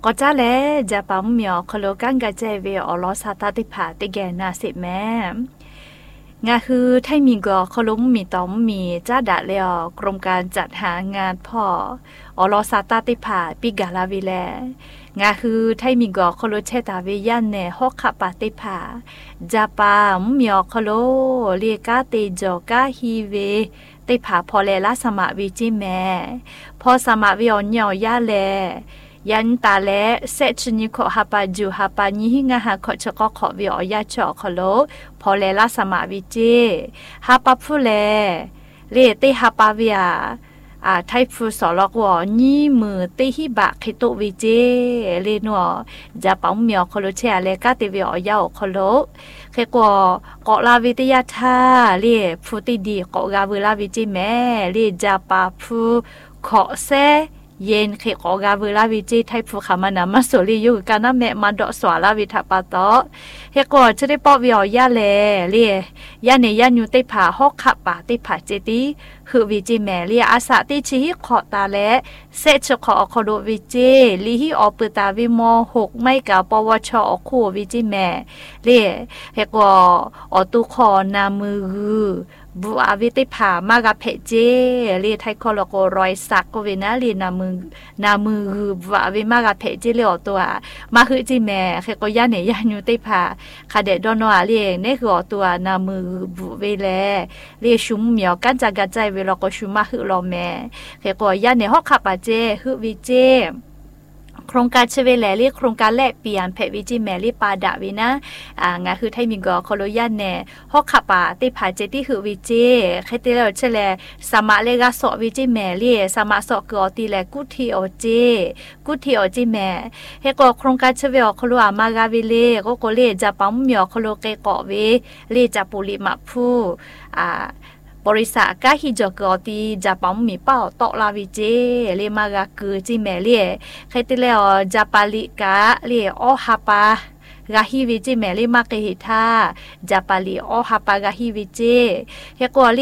ก็จ้าแลจะปั๊มเหมียวคโลกันกะเจเวอลอซาตาติผาติแกนาสิแม่งาคือไทยมีก็คลุมมีต้อมมีจ้าดะแล้วกรมการจัดหางานพ่ออลอซาตาติผาปิกาลาวิแลงาคือไทยมีก็คโลเชตาเวยันเนฮอกขะปาติผาจาปามเหมียวคโลเรียกาเตจอกาฮีเวติผาพอเลลาสมะวิจิแม่พอสมะวิออนยอยาแลยันตาและเซชนิโคฮาปาจูฮาปาญิหิงาฮาโคชกขอวิอยาชอคโลพอเลลาสมาวิเจฮาปาฟุเลเลติฮาปาวิอาไทฟูสอลอกวอนี่มือติฮิบะคิโตวิเจเลนัวจะปังเมียวคโลเชเลกาติวิอยาคโลเคกวกอลาวิทยาธาเลฟูติดีกอกาวิลาวิจิแม่เลจะปาฟูขอเซเย็นเขกอกาเวลาวิจิไทฟูขามานามาโซลิยูกานาเมมาดอสวาลาวิทัปาโตเฮกอจะได้ปอวิอยาเลเลียยาเนยานูติผาฮอกขะปาติผาเจติคือวิจิแมเลียอาสาติชิฮิขอตาและเซชขออคโดวิจิลิฮิอปตาวิม6ไม่กาปวชอคู่วิจิแมเลียเฮกอตุขอนามือบัววิติผามากะเพเจเรียไทยคอลโกรอยสักกเวนะเรียนามือบัววิมากะเพเจเลียวตัวมาคือจิแม่เคก็ย่าเนี่ยย่านูติผาคาเดดอนอเรียเนี่ยคือตัวนามือบุเวแลเรียชุมเหมียวกันจากกระจายเวลาก็ชุมมาคือรอแม่เคก็ย่าเนี่ยฮอกขับปาเจคือวิเจโครงการเชเวแลเรียกโครงการแลกเปลี่ยนเพวิจิแมรี่ปาดาวินะงาคือไทยมิงก็โคโลยันแน่ฮอกขับปาติผาเจติคือวิจิเคติเลเชเลสมาเลกาสอวิจิแมรี่สมาสอกอติแลกุทีโอเจแมเฮก็โครงการเชเวโคโลอามากาวิเลก็โกเลจะปั๊มเหมียวโคโลเกเกาะเวเลจะปุริมาผู้บริษัทกาฮิจกอตีจะปั๊มมีเป้าตอลาวิเจเลมากาคือจิแมเลียใครติเลอจะปาลิกาเลอฮาปากาฮิวิจิแมลีมาเกหิทาจะปาลิอฮาปากาฮิวิเจเฮกอเล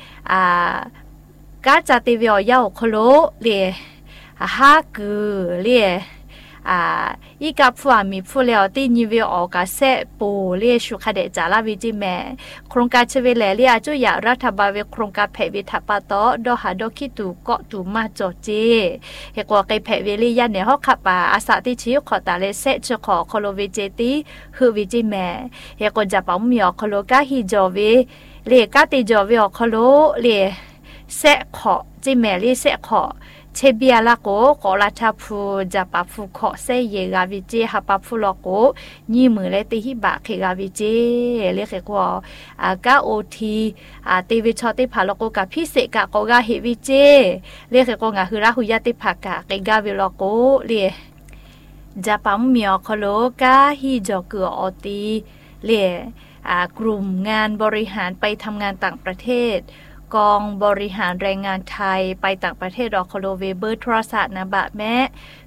กาจาติวิอยาโคโลเลฮาคือเลอีกับผู้มีผู้เลี้ยที่นิเวออกาเซปูเลียชุคเดจาลาวิจิแมโครงการเชเวเลเลียจุยารัฐบาลโครงการเพวิทัปาโตดอหาดอคิตูเกาะตูมาจอเจเฮกว่าไกเพวิลียันเนฮอกขับปาอาสาติชิขอตาเลเซชขอโคโลวิเจติคือวิจิแมเฮกว่าจะปั๊มมีอโคโลกาฮิจอวิเลกาติจอวิอโคโลเลเซขอจิแมลีเซขอเชเบียละโกกอลาทาพูจะปาฟูขอเซเยกาวิเจฮาปาฟูลโกนี่มือเลติฮิบะเคกาวิเจเรียกกว่ากาโอทีตีวิชอติพาลโกกับพิเศษกะกอกาเฮวิเจเรียกกว่างาคือราหุยาติภากะเกกาวิลโกเรียจะปั๊มเมียวคโลกาฮิจอเกืออตีเรียกลุ่มงานบริหารไปทำงานต่างประเทศกองบริหารแรงงานไทยไปต่างประเทศอคโลเวเบอร์โทรศัพท์นะบะแม่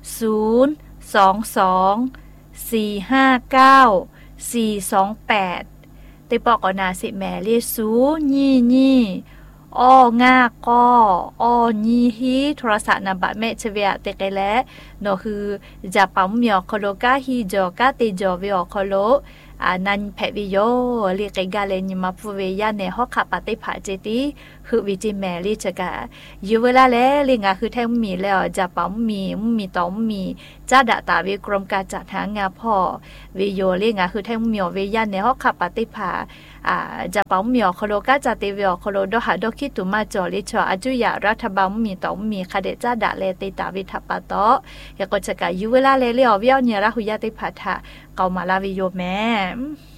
022-459-428ติปอกอนาสิแม่เรียสูนี่อ้องาก็อ้อนี่ฮีโทรศัพท์นะบะแม่เชเวียเตกแลเนาะคือจะปั๊มเมียวคโลกาฮีจอกาเตจอเวอคโลนันเพวิโยเรียกกาเลนมาพูเวียนในฮอกขับปฏิภาเจติคือวิจิแมรี่จะกะอยู่เวลาแล้วเรียงคือแทงมีแล้วจะปั๊มมีต้อมมีจ้าดาตาวิกรมการจัดหางานพ่อวิโยเรียงคือแทงมีเวียนในฮอกขับปฏิภาจะปั๊มมีโคโลกาจัติวิโคโลดหาดคิตุมาจอลิชออาจุยารัฐบาลมีต้อมมีคเดจ้าดาเลติตาวิทัปปะโตยก็จะกะอยู่เวลาแล้ววิโยเนี่ยราหุยาติภาทาเกามาลาวิโยแม่